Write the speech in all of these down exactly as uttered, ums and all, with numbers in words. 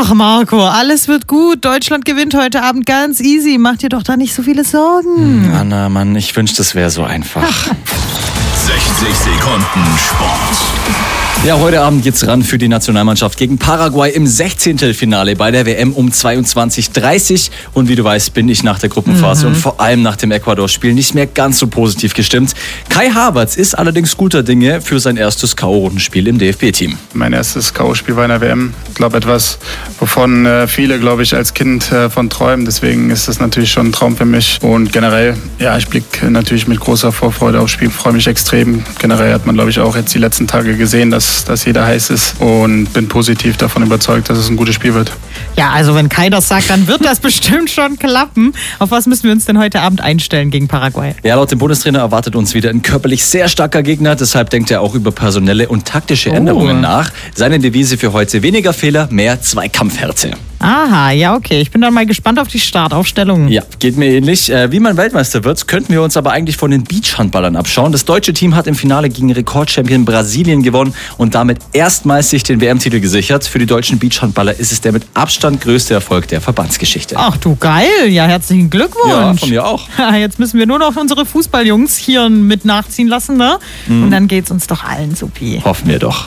Ach Marco, alles wird gut. Deutschland gewinnt heute Abend ganz easy. Mach dir doch da nicht so viele Sorgen. Hm, Anna, Mann, ich wünschte, das wäre so einfach. sechzig Sekunden Sport. Ja, heute Abend geht's ran für die Nationalmannschaft gegen Paraguay im Sechzehntelfinale bei der W M um zweiundzwanzig Uhr dreißig. Und wie du weißt, bin ich nach der Gruppenphase mhm. und vor allem nach dem Ecuador-Spiel nicht mehr ganz so positiv gestimmt. Kai Havertz ist allerdings guter Dinge für sein erstes K O-Rundenspiel im D F B-Team. Mein erstes K O-Spiel war in der W M. Ich glaube, etwas, wovon äh, viele, glaube ich, als Kind äh, von träumen. Deswegen ist das natürlich schon ein Traum für mich. Und generell, ja, ich blicke natürlich mit großer Vorfreude aufs Spiel. Freue mich extrem. Generell hat man, glaube ich, auch jetzt die letzten Tage gesehen, dass dass jeder heiß ist und bin positiv davon überzeugt, dass es ein gutes Spiel wird. Ja, also wenn Kai das sagt, dann wird das bestimmt schon klappen. Auf was müssen wir uns denn heute Abend einstellen gegen Paraguay? Ja, laut dem Bundestrainer erwartet uns wieder ein körperlich sehr starker Gegner. Deshalb denkt er auch über personelle und taktische oh. Änderungen nach. Seine Devise für heute: weniger Fehler, mehr Zweikampfhärte. Aha, ja okay. Ich bin dann mal gespannt auf die Startaufstellung. Ja, geht mir ähnlich. Wie man Weltmeister wird, könnten wir uns aber eigentlich von den Beachhandballern abschauen. Das deutsche Team hat im Finale gegen Rekordchampion Brasilien gewonnen und damit erstmals sich den W M-Titel gesichert. Für die deutschen Beachhandballer ist es der mit Abstand größte Erfolg der Verbandsgeschichte. Ach du geil, ja herzlichen Glückwunsch. Ja, von mir auch. Jetzt müssen wir nur noch unsere Fußballjungs hier mit nachziehen lassen, ne? Mhm. Und dann geht's uns doch allen supi. Hoffen wir doch.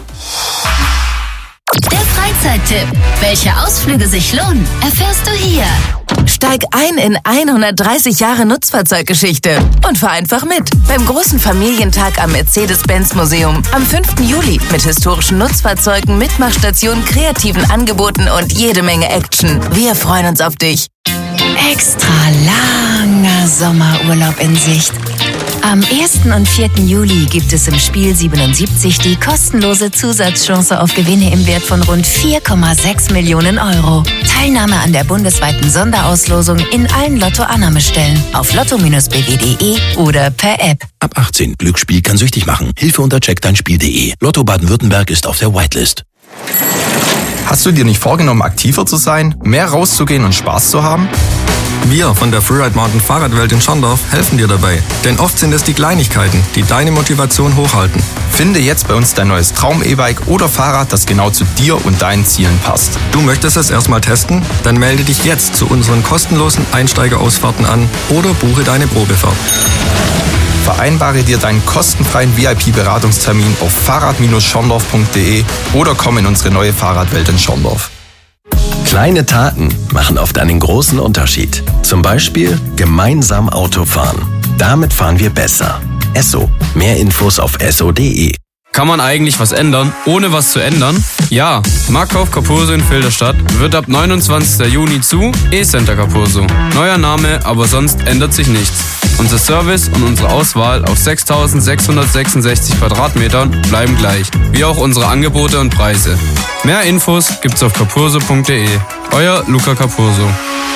Der Freizeittipp. Welche Ausflüge sich lohnen, erfährst du hier. Steig ein in hundertdreißig Jahre Nutzfahrzeuggeschichte und fahr einfach mit beim großen Familientag am Mercedes-Benz-Museum am fünften Juli mit historischen Nutzfahrzeugen, Mitmachstationen, kreativen Angeboten und jede Menge Action. Wir freuen uns auf dich. Extra langer Sommerurlaub in Sicht. Am ersten und vierten Juli gibt es im Spiel siebenundsiebzig die kostenlose Zusatzchance auf Gewinne im Wert von rund vier Komma sechs Millionen Euro. Teilnahme an der bundesweiten Sonderauslosung in allen Lotto-Annahmestellen auf lotto Bindestrich b w punkt de oder per App. Ab achtzehn. Glücksspiel kann süchtig machen. Hilfe unter check dein spiel punkt de. Lotto Baden-Württemberg ist auf der Whitelist. Hast du dir nicht vorgenommen, aktiver zu sein, mehr rauszugehen und Spaß zu haben? Wir von der Freeride Mountain Fahrradwelt in Schorndorf helfen dir dabei. Denn oft sind es die Kleinigkeiten, die deine Motivation hochhalten. Finde jetzt bei uns dein neues Traum-E-Bike oder Fahrrad, das genau zu dir und deinen Zielen passt. Du möchtest es erstmal testen? Dann melde dich jetzt zu unseren kostenlosen Einsteigerausfahrten an oder buche deine Probefahrt. Vereinbare dir deinen kostenfreien V I P-Beratungstermin auf fahrrad Bindestrich schorndorf punkt de oder komm in unsere neue Fahrradwelt in Schorndorf. Kleine Taten machen oft einen großen Unterschied. Zum Beispiel gemeinsam Auto fahren. Damit fahren wir besser. Esso. Mehr Infos auf esso punkt de. Kann man eigentlich was ändern, ohne was zu ändern? Ja, Marktkauf Capurso in Filderstadt wird ab neunundzwanzigsten Juni zu E-Center Capurso. Neuer Name, aber sonst ändert sich nichts. Unser Service und unsere Auswahl auf sechstausendsechshundertsechsundsechzig Quadratmetern bleiben gleich, wie auch unsere Angebote und Preise. Mehr Infos gibt's auf capurso punkt de. Euer Luca Capurso.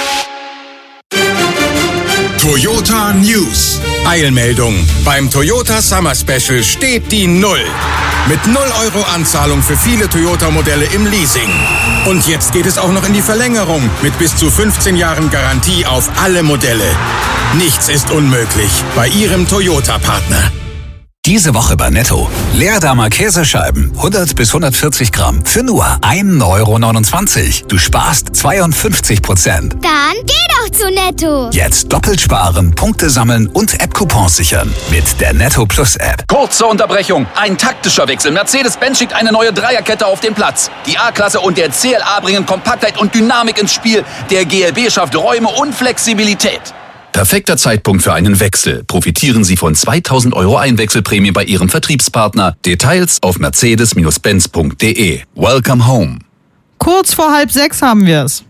Toyota News. Eilmeldung. Beim Toyota Summer Special steht die Null. Mit null Euro Anzahlung für viele Toyota-Modelle im Leasing. Und jetzt geht es auch noch in die Verlängerung mit bis zu fünfzehn Jahren Garantie auf alle Modelle. Nichts ist unmöglich bei Ihrem Toyota-Partner. Diese Woche bei Netto. Leerdammer Käsescheiben, hundert bis hundertvierzig Gramm, für nur ein Euro neunundzwanzig. Du sparst zweiundfünfzig Prozent. Dann geh doch zu Netto. Jetzt doppelt sparen, Punkte sammeln und App-Coupons sichern. Mit der Netto Plus App. Kurze Unterbrechung. Ein taktischer Wechsel. Mercedes-Benz schickt eine neue Dreierkette auf den Platz. Die A-Klasse und der C L A bringen Kompaktheit und Dynamik ins Spiel. Der G L B schafft Räume und Flexibilität. Perfekter Zeitpunkt für einen Wechsel. Profitieren Sie von zweitausend Euro Einwechselprämie bei Ihrem Vertriebspartner. Details auf mercedes Bindestrich benz punkt de. Welcome home. Kurz vor halb sechs haben wir es.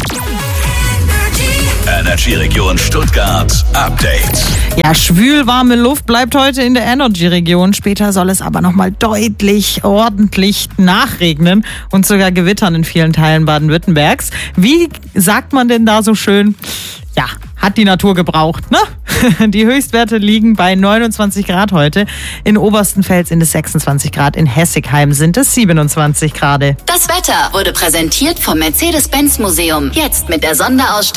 Energy Region Stuttgart Update. Ja, schwül-warme Luft bleibt heute in der Energy-Region. Später soll es aber nochmal deutlich, ordentlich nachregnen und sogar gewittern in vielen Teilen Baden-Württembergs. Wie sagt man denn da so schön? Ja, hat die Natur gebraucht, ne? Die Höchstwerte liegen bei neunundzwanzig Grad heute. In Oberstenfels sind es sechsundzwanzig Grad, in Hessigheim sind es siebenundzwanzig Grad. Das Wetter wurde präsentiert vom Mercedes-Benz Museum. Jetzt mit der Sonderausstellung